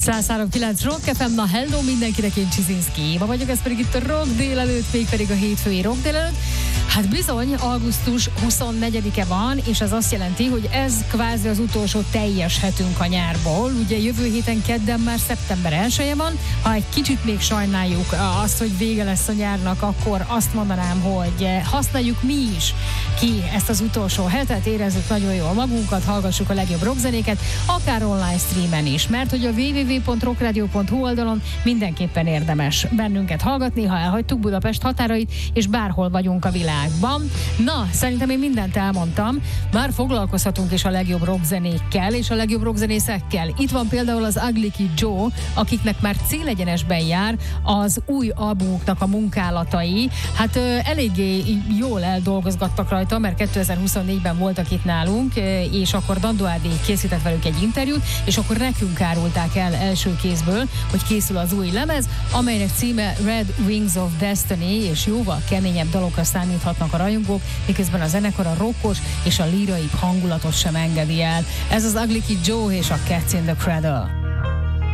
103.9 Rock FM, na hello mindenkinek, én Csizinszki Éva vagyok, ez pedig itt a Rock délelőtt, mégpedig a hétfői Rock délelőtt. Hát bizony, augusztus 24-e van, és ez azt jelenti, hogy ez kvázi az utolsó teljes hetünk a nyárból. Ugye jövő héten kedden már szeptember 1-e van, ha egy kicsit még sajnáljuk azt, hogy vége lesz a nyárnak, akkor azt mondanám, hogy használjuk mi is ki ezt az utolsó hetet, érezzük nagyon jól magunkat, hallgassuk a legjobb rockzenéket, akár online streamen is, mert hogy a www.rockradio.hu oldalon mindenképpen érdemes bennünket hallgatni, ha elhagytuk Budapest határait, és bárhol vagyunk a világban. Na, szerintem én mindent elmondtam, már foglalkozhatunk is a legjobb rockzenékkel és a legjobb rockzenészekkel. Itt van például az Ugly Kid Joe, akiknek már célegyenesben jár az új albumuknak a munkálatai. Hát eléggé jól eldolgozgattak rajta, mert 2024-ben voltak itt nálunk, és akkor Dandó Ádé készített velük egy interjút, és akkor nekünk árulták el első kézből, hogy készül az új lemez, amelynek címe Red Wings of Destiny, és jóval keményebb dalokra számíthatnak a rajongók, miközben a zenekar a rockos és a líraibb hangulatot sem engedi el. Ez az Ugly Kid Joe és a Cats in the Cradle.